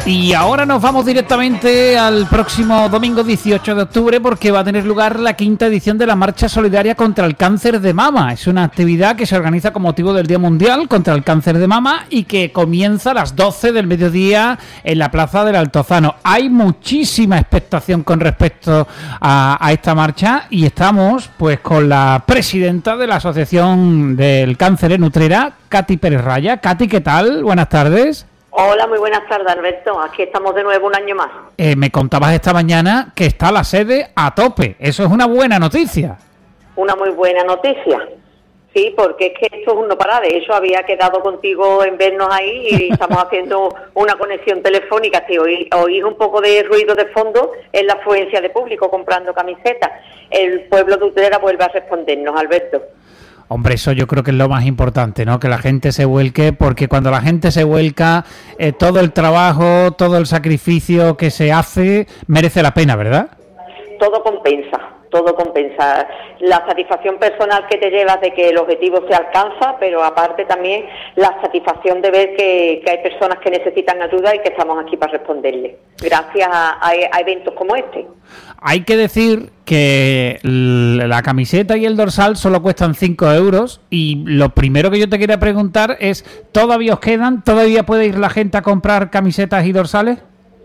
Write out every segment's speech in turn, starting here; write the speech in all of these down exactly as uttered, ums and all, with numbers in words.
Y ahora nos vamos directamente al próximo domingo dieciocho de octubre, porque va a tener lugar la quinta edición de la Marcha Solidaria contra el Cáncer de Mama. Es una actividad que se organiza con motivo del Día Mundial contra el Cáncer de Mama y que comienza a las doce del mediodía en la Plaza del Altozano. Hay muchísima expectación con respecto a, a esta marcha y estamos pues con la presidenta de la Asociación del Cáncer en Utrera, Katy Pérez Raya. Katy, ¿qué tal? Buenas tardes. Hola, muy buenas tardes, Alberto. Aquí estamos de nuevo un año más. Eh, me contabas esta mañana que está la sede a tope. Eso es una buena noticia. Una muy buena noticia. Sí, porque es que esto es un no parar. De hecho, había quedado contigo en vernos ahí y estamos haciendo una conexión telefónica. Si oís, oís un poco de ruido de fondo, es la afluencia de público comprando camisetas. El pueblo de Utrera vuelve a respondernos, Alberto. Hombre, eso yo creo que es lo más importante, ¿no? Que la gente se vuelque, porque cuando la gente se vuelca, eh, todo el trabajo, todo el sacrificio que se hace merece la pena, ¿verdad? Todo compensa, todo compensa. La satisfacción personal que te llevas de que el objetivo se alcanza, pero aparte también la satisfacción de ver que, que hay personas que necesitan ayuda y que estamos aquí para responderles, gracias a, a, a eventos como este. Hay que decir que la camiseta y el dorsal solo cuestan cinco euros y lo primero que yo te quería preguntar es, ¿todavía os quedan? ¿Todavía puede ir la gente a comprar camisetas y dorsales?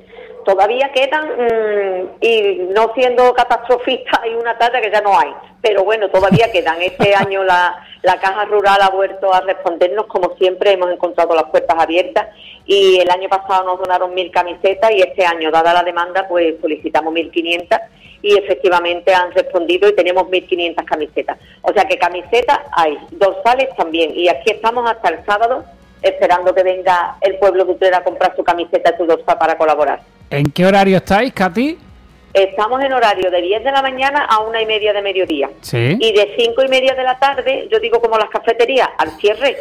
Todavía quedan, mmm, y no siendo catastrofista, hay una talla que ya no hay, pero bueno, todavía quedan. Este año la, la Caja Rural ha vuelto a respondernos, como siempre, hemos encontrado las puertas abiertas y el año pasado nos donaron mil camisetas y este año, dada la demanda, pues solicitamos mil quinientas y efectivamente han respondido y tenemos mil quinientas camisetas. O sea que camisetas hay, dorsales también, y aquí estamos hasta el sábado esperando que venga el pueblo de Utrera a comprar su camiseta y su dorsal para colaborar. ¿En qué horario estáis, Katy? Estamos en horario de diez de la mañana a una y media de mediodía. Sí. Y de cinco y media de la tarde, yo digo como las cafeterías, al cierre.